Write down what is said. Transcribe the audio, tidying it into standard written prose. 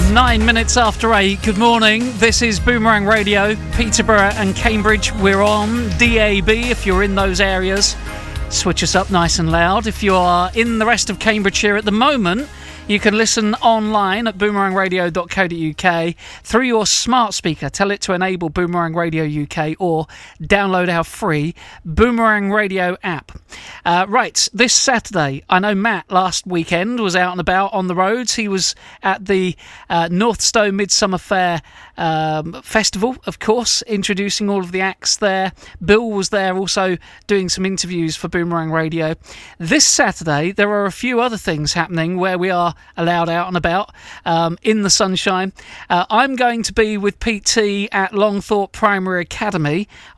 9 minutes after 8. Good morning. This is Boomerang Radio, Peterborough and Cambridge. We're on DAB if you're in those areas. Switch us up nice and loud. If you are in the rest of Cambridgeshire at the moment, you can listen online at boomerangradio.co.uk through your smart speaker. Tell it to enable Boomerang Radio UK or download our free Boomerang Radio app. Right, this Saturday, I know Matt last weekend was out and about on the roads. He was at the Northstowe Midsummer Fair Festival, of course, introducing all of the acts there. Bill was there also doing some interviews for Boomerang Radio. This Saturday, there are a few other things happening where we are allowed out and about in the sunshine. I'm going to be with Pete T at Longthorpe Primary Academy